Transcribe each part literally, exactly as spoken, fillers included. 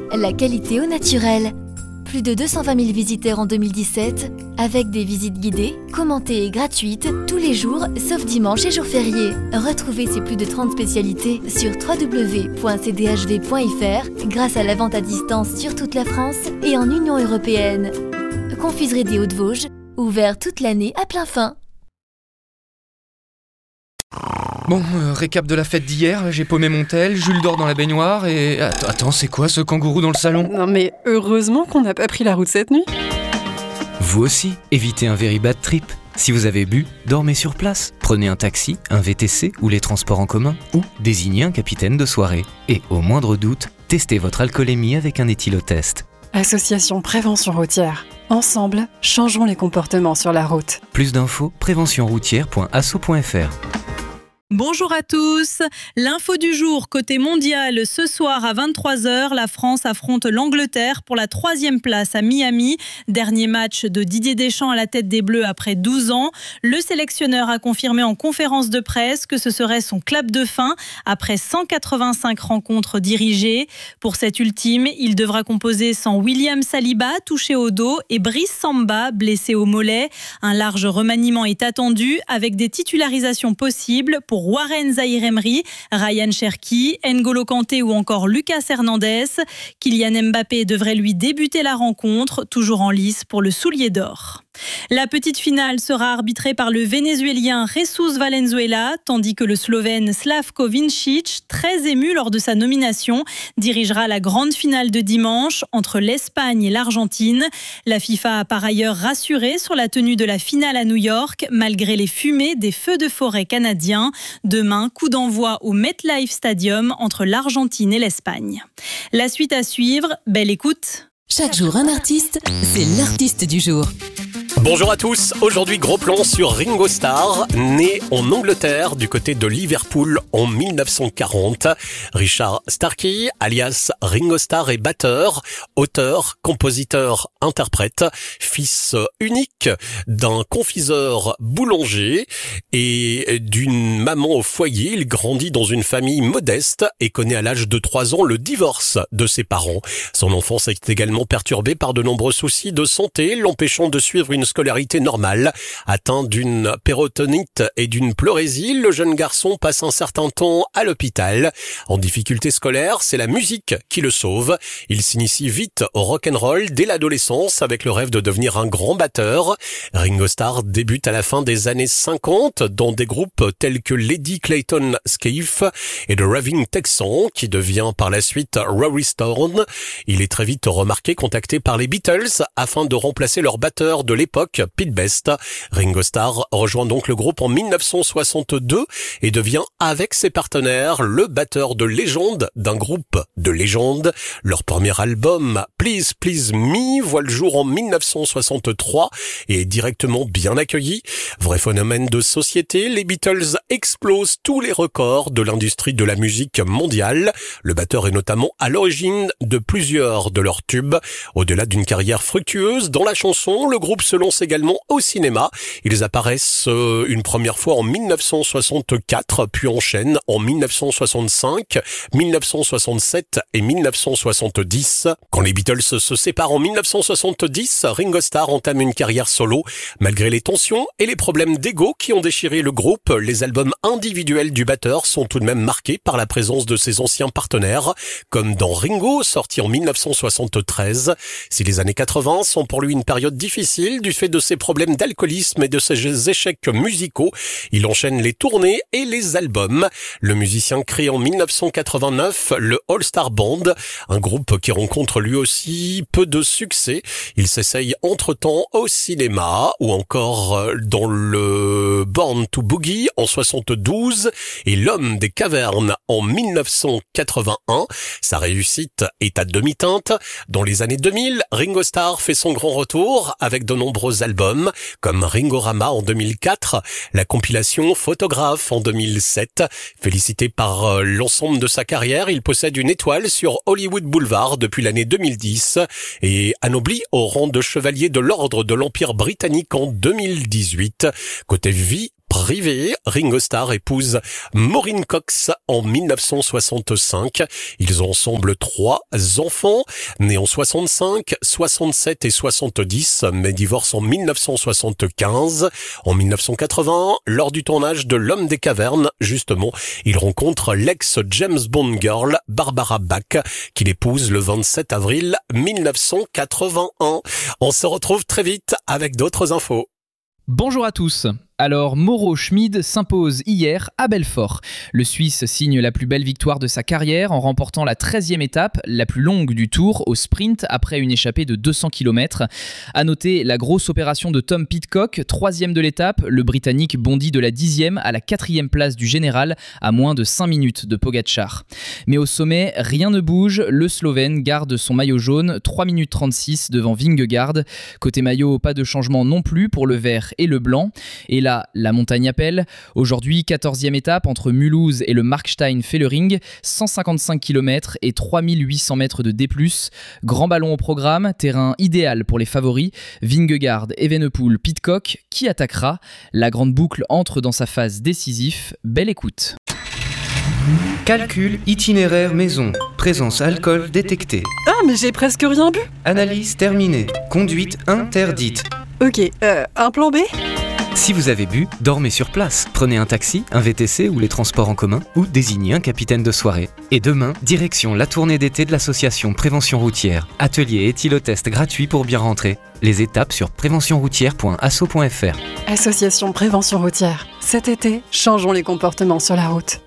la qualité au naturel. Plus de deux cent vingt mille visiteurs en deux mille dix-sept, avec des visites guidées, commentées et gratuites, tous les jours, sauf dimanche et jours fériés. Retrouvez ces plus de trente spécialités sur w w w point c d h v point f r grâce à la vente à distance sur toute la France et en Union européenne. Confiserie des Hauts-de-Vosges, ouvert toute l'année à plein fin. Bon, euh, récap de la fête d'hier, j'ai paumé mon tel, Jules dort dans la baignoire et... Attends, attends, c'est quoi ce kangourou dans le salon ? Non mais heureusement qu'on n'a pas pris la route cette nuit. Vous aussi, évitez un very bad trip. Si vous avez bu, dormez sur place. Prenez un taxi, un V T C ou les transports en commun, ou désignez un capitaine de soirée. Et au moindre doute, testez votre alcoolémie avec un éthylotest. Association Prévention Routière. Ensemble, changeons les comportements sur la route. Plus d'infos, prévention routière point asso point f r. Bonjour à tous. L'info du jour côté mondial, ce soir à vingt-trois heures, la France affronte l'Angleterre pour la troisième place à Miami. Dernier match de Didier Deschamps à la tête des Bleus après douze ans. Le sélectionneur a confirmé en conférence de presse que ce serait son clap de fin après cent quatre-vingt-cinq rencontres dirigées. Pour cette ultime, il devra composer sans William Saliba, touché au dos, et Brice Samba, blessé au mollet. Un large remaniement est attendu avec des titularisations possibles pour Warren Zaïre-Emery, Ryan Cherki, N'Golo Kanté ou encore Lucas Hernandez. Kylian Mbappé devrait lui débuter la rencontre, toujours en lice pour le soulier d'or. La petite finale sera arbitrée par le Vénézuélien Jesus Valenzuela, tandis que le Slovène Slavko Vincic, très ému lors de sa nomination, dirigera la grande finale de dimanche entre l'Espagne et l'Argentine. La FIFA a par ailleurs rassuré sur la tenue de la finale à New York, malgré les fumées des feux de forêt canadiens. Demain, coup d'envoi au MetLife Stadium entre l'Argentine et l'Espagne. La suite à suivre, belle écoute. Chaque jour un artiste, c'est l'artiste du jour. Bonjour à tous, aujourd'hui gros plan sur Ringo Starr, né en Angleterre du côté de Liverpool en mille neuf cent quarante. Richard Starkey, alias Ringo Starr, est batteur, auteur, compositeur, interprète, fils unique d'un confiseur boulanger et d'une maman au foyer. Il grandit dans une famille modeste et connaît à l'âge de trois ans le divorce de ses parents. Son enfance est également perturbée par de nombreux soucis de santé, l'empêchant de suivre une scolarité normale. Atteint d'une péritonite et d'une pleurésie, le jeune garçon passe un certain temps à l'hôpital. En difficulté scolaire, c'est la musique qui le sauve. Il s'initie vite au rock'n'roll dès l'adolescence avec le rêve de devenir un grand batteur. Ringo Starr débute à la fin des années cinquante dans des groupes tels que Lady Clayton Scaife et The Raving Texan, qui devient par la suite Rory Stone. Il est très vite remarqué, contacté par les Beatles afin de remplacer leur batteur de l'époque, Pete Best. Ringo Starr rejoint donc le groupe en mille neuf cent soixante-deux et devient avec ses partenaires le batteur de légende d'un groupe de légende. Leur premier album, Please Please Me, voit le jour en mille neuf cent soixante-trois et est directement bien accueilli. Vrai phénomène de société, les Beatles explosent tous les records de l'industrie de la musique mondiale. Le batteur est notamment à l'origine de plusieurs de leurs tubes. Au-delà d'une carrière fructueuse dans la chanson, le groupe se lance également au cinéma. Ils apparaissent euh, une première fois en mille neuf cent soixante-quatre, puis enchaînent en mille neuf cent soixante-cinq, mille neuf cent soixante-sept et mille neuf cent soixante-dix. Quand les Beatles se séparent en mille neuf cent soixante-dix, Ringo Starr entame une carrière solo. Malgré les tensions et les problèmes d'ego qui ont déchiré le groupe, les albums individuels du batteur sont tout de même marqués par la présence de ses anciens partenaires, comme dans Ringo, sorti en mille neuf cent soixante-treize. Si les années quatre-vingts sont pour lui une période difficile du fait de ses problèmes d'alcoolisme et de ses échecs musicaux, il enchaîne les tournées et les albums. Le musicien crée en mille neuf cent quatre-vingt-neuf le All Star Band, un groupe qui rencontre lui aussi peu de succès. Il s'essaye entre-temps au cinéma ou encore dans le Born to Boogie en soixante-douze et L'Homme des Cavernes en mille neuf cent quatre-vingt-un. Sa réussite est à demi-teinte. Dans les années deux mille, Ringo Starr fait son grand retour avec de nombreux albums comme Ringorama en deux mille quatre, la compilation Photographe en deux mille sept. Félicité par l'ensemble de sa carrière, il possède une étoile sur Hollywood Boulevard depuis l'année deux mille dix et anobli au rang de chevalier de l'ordre de l'Empire britannique en deux mille dix-huit. Côté vie privé. Ringo Starr épouse Maureen Cox en dix-neuf cent soixante-cinq. Ils ont ensemble trois enfants, nés en soixante-cinq, soixante-sept et soixante-dix, mais divorcent en dix-neuf cent soixante-quinze. En dix-neuf cent quatre-vingts, lors du tournage de L'Homme des Cavernes, justement, il rencontre l'ex-James Bond girl Barbara Bach, qu'il épouse le vingt-sept avril dix-neuf cent quatre-vingt-un. On se retrouve très vite avec d'autres infos. Bonjour à tous. Alors, Mauro Schmid s'impose hier à Belfort. Le Suisse signe la plus belle victoire de sa carrière en remportant la treizième étape, la plus longue du Tour, au sprint après une échappée de deux cents kilomètres. À noter la grosse opération de Tom Pidcock, troisième de l'étape. Le Britannique bondit de la dixième à la quatrième place du général à moins de cinq minutes de Pogačar. Mais au sommet, rien ne bouge. Le Slovène garde son maillot jaune, trois minutes trente-six devant Vingegaard. Côté maillot, pas de changement non plus pour le vert et le blanc. Et là, la montagne appelle. Aujourd'hui, quatorzième étape entre Mulhouse et le Markstein-Fellering, cent cinquante-cinq kilomètres et trois mille huit cents mètres de D plus. Grand ballon au programme, terrain idéal pour les favoris. Vingegaard, Evenepoel, Pidcock, qui attaquera? La grande boucle entre dans sa phase décisive. Belle écoute. Calcul itinéraire maison. Présence alcool détectée. Ah, mais j'ai presque rien bu. Analyse terminée. Conduite interdite. Ok, euh, un plan B? Si vous avez bu, dormez sur place. Prenez un taxi, un V T C ou les transports en commun, ou désignez un capitaine de soirée. Et demain, direction la tournée d'été de l'association Prévention Routière. Atelier et éthylotest gratuit pour bien rentrer. Les étapes sur prévention routière point asso point f r. Association Prévention Routière. Cet été, changeons les comportements sur la route.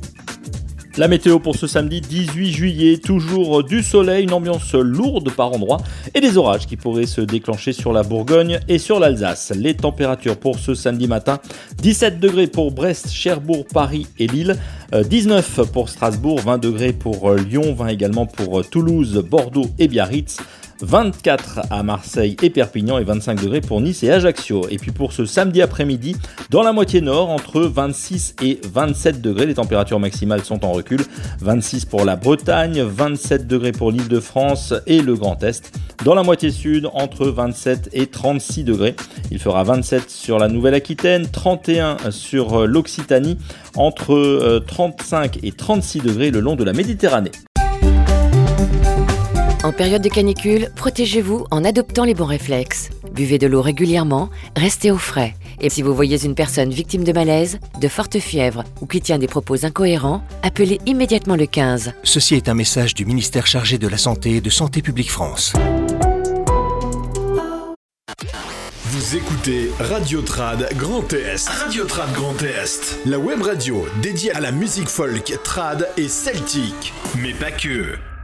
La météo pour ce samedi dix-huit juillet, toujours du soleil, une ambiance lourde par endroits et des orages qui pourraient se déclencher sur la Bourgogne et sur l'Alsace. Les températures pour ce samedi matin, dix-sept degrés pour Brest, Cherbourg, Paris et Lille, dix-neuf pour Strasbourg, vingt degrés pour Lyon, vingt également pour Toulouse, Bordeaux et Biarritz, vingt-quatre à Marseille et Perpignan et vingt-cinq degrés pour Nice et Ajaccio. Et puis pour ce samedi après-midi, dans la moitié nord, entre vingt-six et vingt-sept degrés, les températures maximales sont en recul. vingt-six pour la Bretagne, vingt-sept degrés pour l'Île-de-France et le Grand Est. Dans la moitié sud, entre vingt-sept et trente-six degrés. Il fera vingt-sept sur la Nouvelle-Aquitaine, trente et un sur l'Occitanie, entre trente-cinq et trente-six degrés le long de la Méditerranée. En période de canicule, protégez-vous en adoptant les bons réflexes. Buvez de l'eau régulièrement, restez au frais. Et si vous voyez une personne victime de malaise, de forte fièvre ou qui tient des propos incohérents, appelez immédiatement le quinze. Ceci est un message du ministère chargé de la Santé et de Santé publique France. Vous écoutez Radio Trad Grand Est. Radio Trad Grand Est. La web radio dédiée à la musique folk, trad et celtique. Mais pas que.